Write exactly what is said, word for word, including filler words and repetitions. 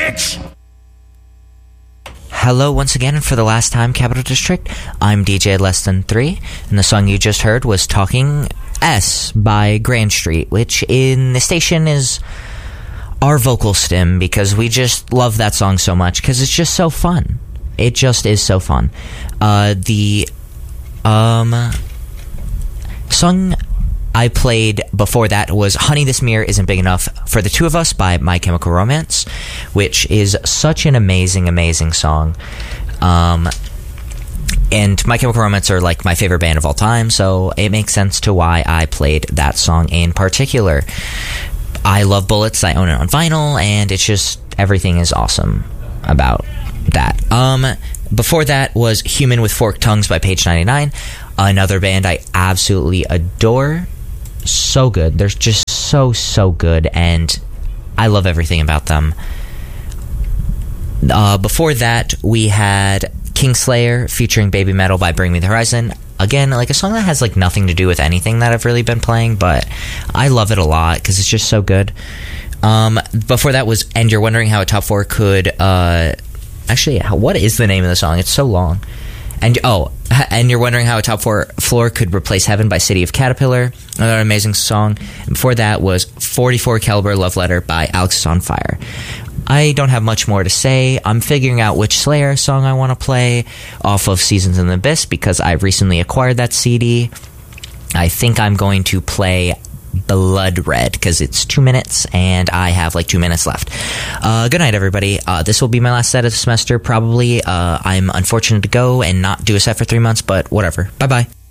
bitch! Hello once again, and for the last time, Capital District. I'm D J Less Than Three, and the song you just heard was Talking S by Grand Street, which in the station is our vocal stim, because we just love that song so much, because it's just so fun. It just is so fun. Uh, the um, song I played before that was Honey, This Mirror Isn't Big Enough for the Two of Us by My Chemical Romance, which is such an amazing, amazing song. Um, and My Chemical Romance are like my favorite band of all time, so it makes sense to why I played that song in particular. I love Bullets, I own it on vinyl, and it's just, everything is awesome about that. Um, before that was Human with Forked Tongues by Page ninety-nine, another band I absolutely adore. So good. They're just so, so good, and I love everything about them. Uh, before that, we had Kingslayer featuring Baby Metal by Bring Me the Horizon. Again, like a song that has like nothing to do with anything that I've really been playing, but I love it a lot because it's just so good. Um, before that was And You're Wondering How a Top Four Could... Uh, actually, what is the name of the song? It's so long. And oh, and You're Wondering How a Top Four Floor Could Replace Heaven by City of Caterpillar. Another amazing song. And before that was forty-four Caliber Love Letter by Alex is on Fire. I don't have much more to say. I'm figuring out which Slayer song I want to play off of Seasons in the Abyss because I recently acquired that C D. I think I'm going to play Blood Red because it's two minutes and I have like two minutes left. Uh, good night, everybody. Uh, this will be my last set of the semester, probably. Uh, I'm unfortunate to go and not do a set for three months, but whatever. Bye-bye.